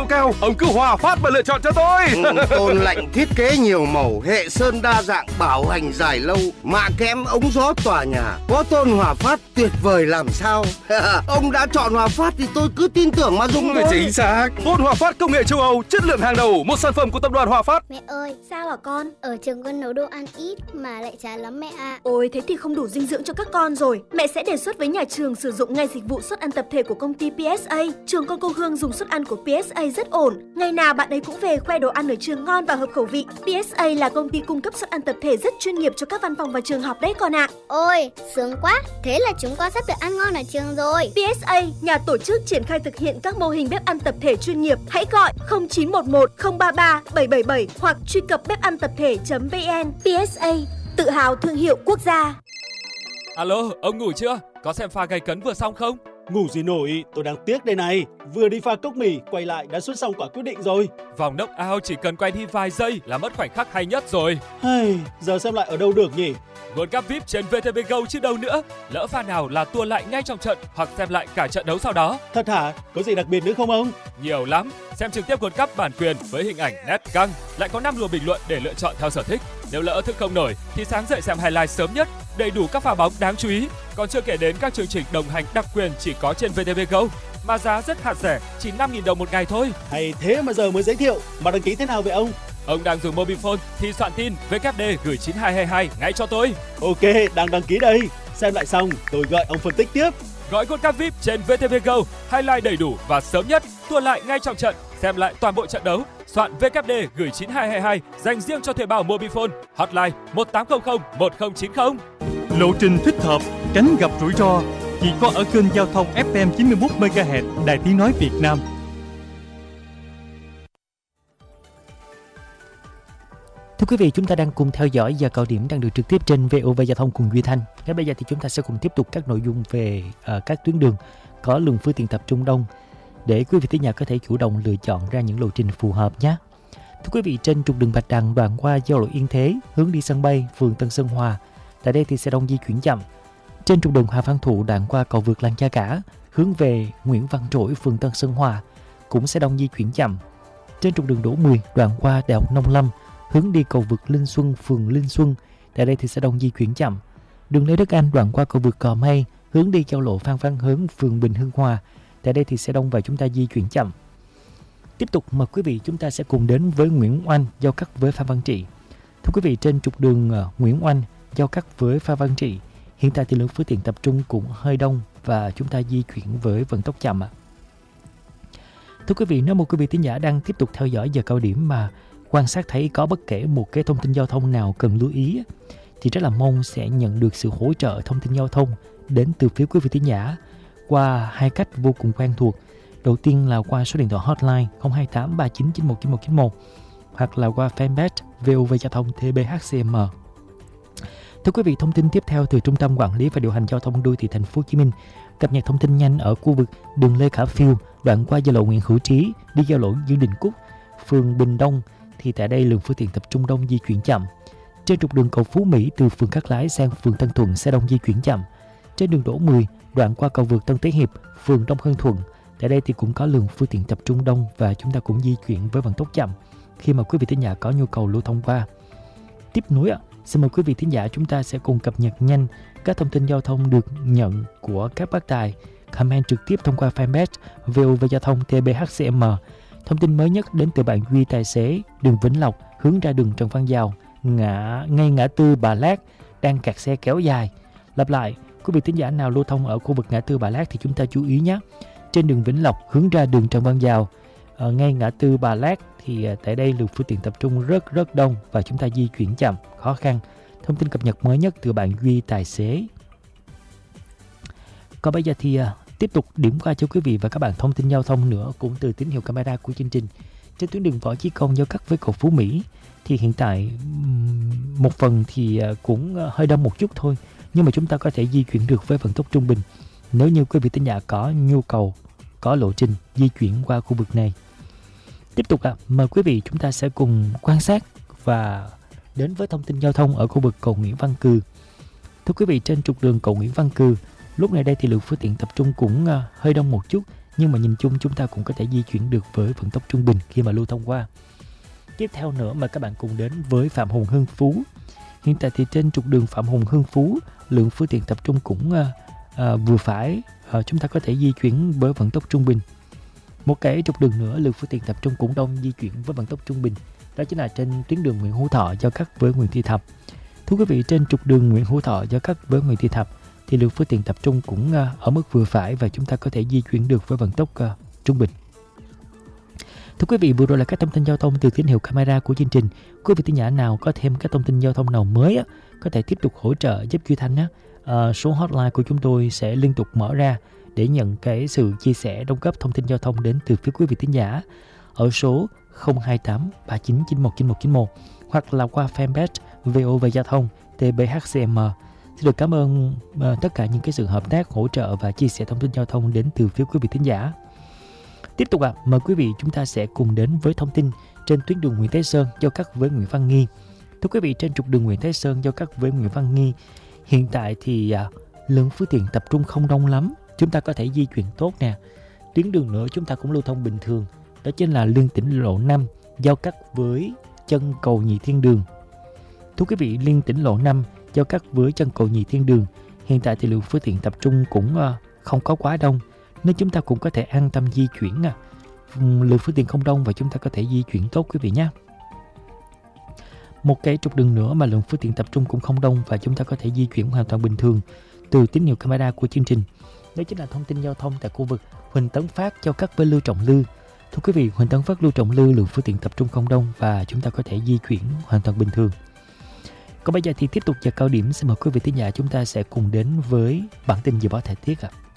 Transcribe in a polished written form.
cao. Ông cứ hòa phát mà lựa chọn cho tôi. Tôn lạnh thiết kế nhiều màu, hệ sơn đa dạng, bảo hành dài lâu, mạ kẽm ống gió tòa nhà. Có Tôn Hòa Phát tuyệt vời làm sao. Ông đã chọn Hòa Phát thì tôi cứ tin tưởng mà dùng thôi. Chính xác. Tôn Hòa Phát công nghệ châu Âu, chất lượng hàng đầu, một sản phẩm của tập đoàn Hòa Phát. Mẹ ơi, sao hả con? Ở trường con nấu đồ ăn ít mà lại chán lắm mẹ ạ. Ôi, thế thì không đủ dinh dưỡng cho các con rồi. Mẹ sẽ đề xuất với nhà trường sử dụng ngay dịch vụ suất ăn tập thể của công ty PSA. Trường con cô Hương dùng suất ăn của PSA rất ổn. Ngày nào bạn ấy cũng về khoe đồ ăn ở trường ngon và hợp khẩu vị. PSA là công ty cung cấp suất ăn tập thể rất chuyên nghiệp cho các văn phòng và trường học đấy con ạ. Ôi, sướng quá. Thế là chúng con sắp được ăn ngon ở trường rồi. PSA, nhà tổ chức triển khai thực hiện các mô hình bếp ăn tập thể chuyên nghiệp. Hãy gọi 0911 033 777 hoặc truy cập bếp ăn tập thể.vn. PSA, tự hào thương hiệu quốc gia. Alo, ông ngủ chưa? Có xem pha gay cấn vừa xong không? Ngủ gì nổi, tôi đang tiếc đây này. Vừa đi pha cốc mì, quay lại đã xuất xong quả quyết định rồi. Vòng knock-out chỉ cần quay đi vài giây là mất khoảnh khắc hay nhất rồi. Giờ xem lại ở đâu được nhỉ? World Cup VIP trên VTV Go chứ đâu nữa. Lỡ pha nào là tua lại ngay trong trận hoặc xem lại cả trận đấu sau đó. Thật hả? Có gì đặc biệt nữa không ông? Nhiều lắm. Xem trực tiếp World Cup bản quyền với hình ảnh nét căng, lại có 5 luồng bình luận để lựa chọn theo sở thích. Nếu lỡ thức không nổi thì sáng dậy xem highlight sớm nhất, đầy đủ các pha bóng đáng chú ý. Còn chưa kể đến các chương trình đồng hành đặc quyền chỉ có trên VTV Go mà giá rất hạt rẻ, chỉ 5.000 đồng một ngày thôi. Hay thế mà giờ mới giới thiệu, mà đăng ký thế nào vậy ông? Ông đang dùng Mobifone thì soạn tin VKD gửi 9222 ngay cho tôi. Ok, đang đăng ký đây. Xem lại xong, tôi gọi ông phân tích tiếp. Gọi World Cup VIP trên VTV Go, highlight đầy đủ và sớm nhất, tua lại ngay trong trận, xem lại toàn bộ trận đấu. Soạn VKD gửi 9222 dành riêng cho thuê bao Mobifone, hotline 1800 1090. Lộ trình thích hợp, tránh gặp rủi ro chỉ có ở kênh giao thông FM 91 MHz Đài Tiếng nói Việt Nam. Thưa quý vị, chúng ta đang cùng theo dõi giờ cao điểm đang được trực tiếp trên VOV Giao thông cùng Duy Thanh. Ngay bây giờ thì chúng ta sẽ cùng tiếp tục các nội dung về các tuyến đường có lượng phương tiện tập trung đông để quý vị thính giả có thể chủ động lựa chọn ra những lộ trình phù hợp nhé. Thưa quý vị, trên trục đường Bạch Đằng đoạn qua giao lộ Yên Thế hướng đi sân bay phường Tân Sơn Hòa, tại đây thì xe đông di chuyển chậm. Trên trục đường Hà Văn Thụ đoạn qua cầu vượt Lăng Cha Cả hướng về Nguyễn Văn Trỗi phường Tân Sơn Hòa cũng xe đông di chuyển chậm. Trên trục đường Đỗ Mười đoạn qua Đại học Nông Lâm hướng đi cầu vượt Linh Xuân phường Linh Xuân, tại đây thì xe đông di chuyển chậm. Đường Lê Đức Anh đoạn qua cầu vượt Cò Mây hướng đi giao lộ Phan Văn Hớn phường Bình Hưng Hòa, tại đây thì xe đông và chúng ta di chuyển chậm. Tiếp tục mời quý vị chúng ta sẽ cùng đến với Nguyễn Oanh giao cắt với Phan Văn Trị. Thưa quý vị, trên trục đường Nguyễn Oanh giao cắt với Phan Văn Trị, hiện tại thì lượng phương tiện tập trung cũng hơi đông và chúng ta di chuyển với vận tốc chậm ạ. Thưa quý vị, nếu một quý vị thính giả đang tiếp tục theo dõi giờ cao điểm mà quan sát thấy có bất kể một cái thông tin giao thông nào cần lưu ý thì rất là mong sẽ nhận được sự hỗ trợ thông tin giao thông đến từ phía quý vị thính giả qua hai cách vô cùng quen thuộc. Đầu tiên là qua số điện thoại hotline 028 3991 9191 hoặc là qua fanpage VOV Giao thông TBHCM. Thưa quý vị, thông tin tiếp theo từ Trung tâm Quản lý và Điều hành Giao thông Đô thị Thành phố Hồ Chí Minh cập nhật thông tin nhanh ở khu vực đường Lê Khả Phiêu đoạn qua giao lộ Nguyễn Hữu Trí đi giao lộ Dương Đình Cúc, phường Bình Đông thì tại đây lượng phương tiện tập trung đông di chuyển chậm. Trên trục đường cầu Phú Mỹ từ phường Cát Lái sang phường Tân Thuận xe đông di chuyển chậm. Trên đường Đỗ 10 đoạn qua cầu vượt Tân Tế Hiệp, phường Đông Hưng Thuận, tại đây thì cũng có lượng phương tiện tập trung đông và chúng ta cũng di chuyển với vận tốc chậm khi mà quý vị thính giả có nhu cầu lưu thông qua. Tiếp nối xin mời quý vị thính giả chúng ta sẽ cùng cập nhật nhanh các thông tin giao thông được nhận của các bác tài comment trực tiếp thông qua fanpage VOV Giao thông TBHCM. Thông tin mới nhất đến từ bạn Duy tài xế đường Vĩnh Lộc hướng ra đường Trần Văn Dào, ngay ngã tư Bà Lát đang kẹt xe kéo dài. Lặp lại, quý vị thính giả nào lưu thông ở khu vực ngã tư Bà Lát thì chúng ta chú ý nhé. Trên đường Vĩnh Lộc hướng ra đường Trần Văn Dào, ngay ngã tư Bà Lát thì tại đây lượng phương tiện tập trung rất đông và chúng ta di chuyển chậm, khó khăn. Thông tin cập nhật mới nhất từ bạn Duy tài xế. Còn bây giờ thì tiếp tục điểm qua cho quý vị và các bạn thông tin giao thông nữa cũng từ tín hiệu camera của chương trình. Trên tuyến đường Võ Chí Công giao cắt với cầu Phú Mỹ thì hiện tại một phần thì cũng hơi đông một chút thôi, nhưng mà chúng ta có thể di chuyển được với vận tốc trung bình nếu như quý vị thính giả có nhu cầu, có lộ trình di chuyển qua khu vực này. Tiếp tục mời quý vị chúng ta sẽ cùng quan sát và đến với thông tin giao thông ở khu vực cầu Nguyễn Văn Cừ. Thưa quý vị, trên trục đường cầu Nguyễn Văn Cừ lúc này đây thì lượng phương tiện tập trung cũng hơi đông một chút nhưng mà nhìn chung chúng ta cũng có thể di chuyển được với vận tốc trung bình khi mà lưu thông qua. Tiếp theo nữa mà các bạn cùng đến với Phạm Hùng Hưng Phú. Hiện tại thì trên trục đường Phạm Hùng Hưng Phú, lượng phương tiện tập trung cũng vừa phải, chúng ta có thể di chuyển với vận tốc trung bình. Một cái trục đường nữa lượng phương tiện tập trung cũng đông di chuyển với vận tốc trung bình, đó chính là trên tuyến đường Nguyễn Hữu Thọ giao cắt với Nguyễn Thị Thập. Thưa quý vị, trên trục đường Nguyễn Hữu Thọ giao cắt với Nguyễn Thị Thập thì lượng phương tiện tập trung cũng ở mức vừa phải và chúng ta có thể di chuyển được với vận tốc trung bình. Thưa quý vị, vừa rồi là các thông tin giao thông từ tín hiệu camera của chương trình. Quý vị thính giả nào có thêm các thông tin giao thông nào mới có thể tiếp tục hỗ trợ giúp Duy Thanh số hotline của chúng tôi sẽ liên tục mở ra để nhận cái sự chia sẻ đóng góp thông tin giao thông đến từ phía quý vị thính giả ở số 028 3991 9191 hoặc là qua fanpage VOV Giao thông TBHCM. Xin được cảm ơn tất cả những cái sự hợp tác, hỗ trợ và chia sẻ thông tin giao thông đến từ phía quý vị thính giả. Tiếp tục mời quý vị chúng ta sẽ cùng đến với thông tin trên tuyến đường Nguyễn Thái Sơn giao cắt với Nguyễn Văn Nghi. Thưa quý vị, trên trục đường Nguyễn Thái Sơn giao cắt với Nguyễn Văn Nghi, hiện tại thì lượng phương tiện tập trung không đông lắm, chúng ta có thể di chuyển tốt nè. Tuyến đường nữa chúng ta cũng lưu thông bình thường, đó chính là Liên Tỉnh Lộ 5 giao cắt với chân cầu Nhị Thiên Đường. Thưa quý vị, Liên Tỉnh Lộ 5 giao cắt với chân cầu Nhị Thiên Đường, hiện tại thì lượng phương tiện tập trung cũng không có quá đông, nên chúng ta cũng có thể an tâm di chuyển. Lượng phương tiện không đông và chúng ta có thể di chuyển tốt quý vị nhé. Một cái trục đường nữa mà lượng phương tiện tập trung cũng không đông và chúng ta có thể di chuyển hoàn toàn bình thường từ tín hiệu camera của chương trình, đó chính là thông tin giao thông tại khu vực Huỳnh Tấn Phát giao cắt với Lưu Trọng Lư. Thưa quý vị, Huỳnh Tấn Phát, Lưu Trọng Lư lượng phương tiện tập trung không đông và chúng ta có thể di chuyển hoàn toàn bình thường. Còn bây giờ thì tiếp tục giờ cao điểm, xin mời quý vị thính giả chúng ta sẽ cùng đến với bản tin dự báo thời tiết